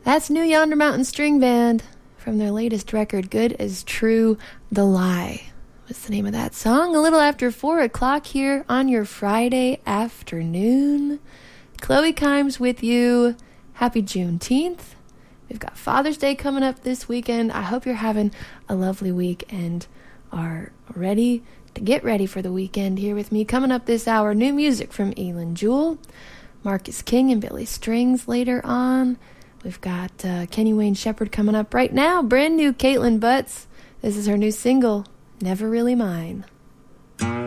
That's New Yonder Mountain String Band from their latest record, Good as True, The Lie. What's the name of that song? A little after 4 o'clock here on your Friday afternoon. Chloe Kimes with you. Happy Juneteenth. We've got Father's Day coming up this weekend. I hope you're having a lovely week and are ready to get ready for the weekend here with me. Coming up this hour, new music from Elin Jewell, Marcus King and Billy Strings later on. We've got Kenny Wayne Shepherd coming up right now. Brand new Caitlin Butts. This is her new single, Never Really Mine.